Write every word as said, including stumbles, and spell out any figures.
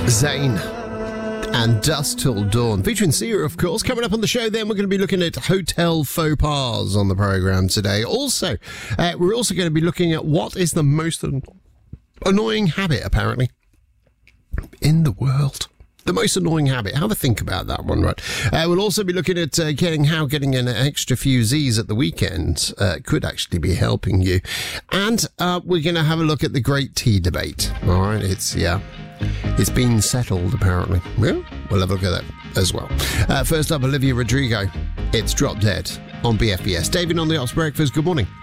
Zayn and Dust Till Dawn, featuring Sia, of course. Coming up on the show, then, we're going to be looking at hotel faux pas on the programme today. Also, uh, we're also going to be looking at what is the most an- annoying habit, apparently, in the world. The most annoying habit. Have a think about that one, right? Uh, we'll also be looking at uh, getting how getting an extra few Z's at the weekend uh, could actually be helping you. And uh, we're going to have a look at the Great Tea Debate. All right, it's, yeah, it's been settled, apparently. Yeah, we'll have a look at that as well. Uh, first up, Olivia Rodrigo. It's Drop Dead on B F B S. David on the Ops Breakfast. Good morning.